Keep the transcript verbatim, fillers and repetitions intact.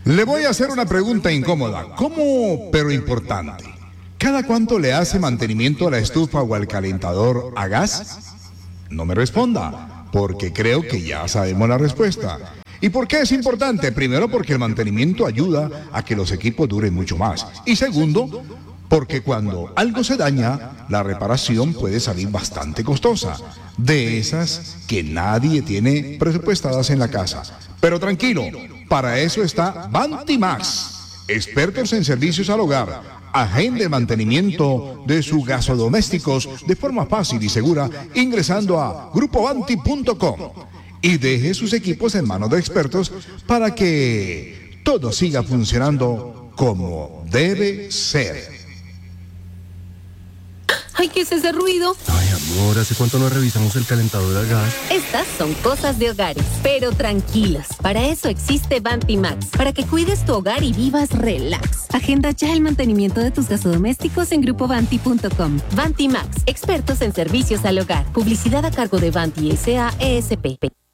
Le voy a hacer una pregunta incómoda, ¿cómo pero importante? ¿Cada cuánto le hace mantenimiento a la estufa o al calentador a gas? No me responda, porque creo que ya sabemos la respuesta. ¿Y por qué es importante? Primero, porque el mantenimiento ayuda a que los equipos duren mucho más. Y segundo, porque cuando algo se daña, la reparación puede salir bastante costosa. De esas que nadie tiene presupuestadas en la casa. Pero tranquilo, para eso está Vantimax, expertos en servicios al hogar. Agende el mantenimiento de sus gasodomésticos de forma fácil y segura ingresando a grupo vanti punto com y deje sus equipos en manos de expertos para que todo siga funcionando como debe ser. Ay, ¿qué es ese ruido? Ay, amor, ¿hace cuánto no revisamos el calentador a gas? Estas son cosas de hogares, pero tranquilas. Para eso existe Vantimax, para que cuides tu hogar y vivas relax. Agenda ya el mantenimiento de tus gasodomésticos en grupo vanti punto com. Vantimax, expertos en servicios al hogar. Publicidad a cargo de Vanti S A E S P.